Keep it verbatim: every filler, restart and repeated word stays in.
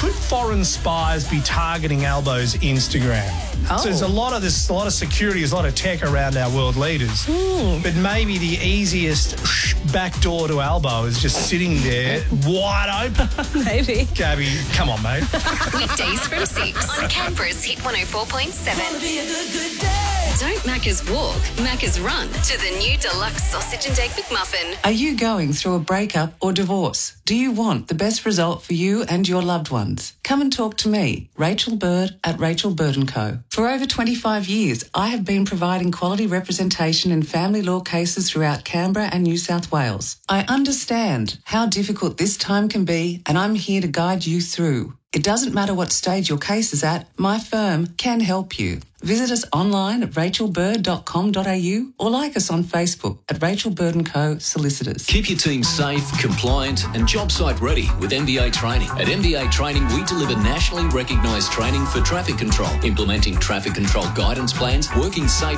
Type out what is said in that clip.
could foreign spies be targeting Albo's Instagram? Oh. So there's a lot of this, a lot of security, there's a lot of tech around our world leaders. Mm. But maybe the easiest back door to Albo is just sitting there wide open. Maybe. Gabby, come on, mate. Weekdays from six on Canberra's Hit one oh four point seven. Don't Macca's walk, Macca's run to the new deluxe sausage and egg McMuffin. Are you going through a breakup or divorce? Do you want the best result for you and your loved ones? Come and talk to me, Rachel Bird at Rachel Bird and Co. For over twenty-five years, I have been providing quality representation in family law cases throughout Canberra and New South Wales. I understand how difficult this time can be, and I'm here to guide you through. It doesn't matter what stage your case is at, my firm can help you. Visit us online at rachel bird dot com dot a u or like us on Facebook at Rachel Bird and Co. Solicitors. Keep your team safe, compliant and job site ready with M B A Training. At M B A Training, we deliver nationally recognised training for traffic control, implementing traffic control guidance plans, working safe